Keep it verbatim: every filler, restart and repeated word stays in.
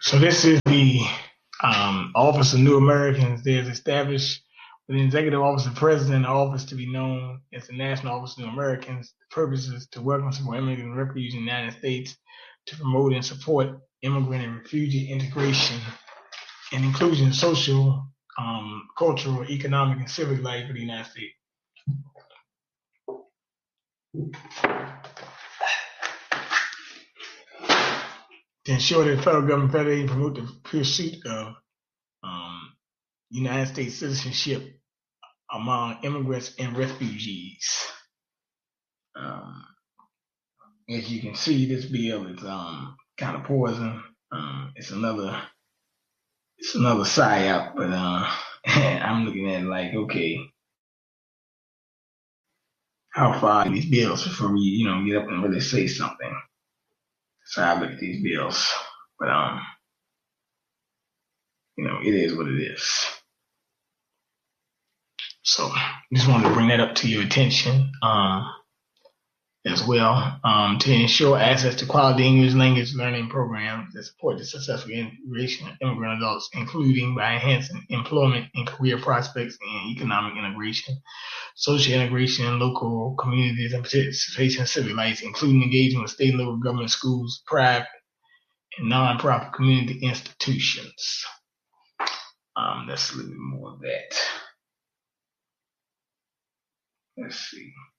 So this is the um, Office of New Americans. There's established with the Executive Office of President, the office to be known as the National Office of New Americans. The purpose is to welcome support immigrants and refugees in the United States, to promote and support immigrant and refugee integration and inclusion in social, um, cultural, economic, and civic life of the United States. To ensure that the federal government federally promote the pursuit of um, United States citizenship among immigrants and refugees. Um, as you can see, this bill is um, kind of poison. Um, it's another, it's another psyop, but uh, I'm looking at it like, okay, how far are these bills before we, you know, get up and really say something? So I look at these bills, but um, you know, it is what it is. So just wanted to bring that up to your attention um, as well, um, to ensure access to quality English language learning programs that support the successful integration of immigrant adults, including by enhancing employment and career prospects and economic integration, social integration in local communities, and participation in civic life, including engagement with state and local government, schools, private and non-profit community institutions. Um, let's a little bit more of that. Let's see.